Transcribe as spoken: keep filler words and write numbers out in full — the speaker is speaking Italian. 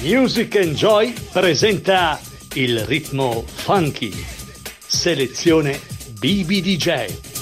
Music and Joy presenta il ritmo funky. Selezione B B D J.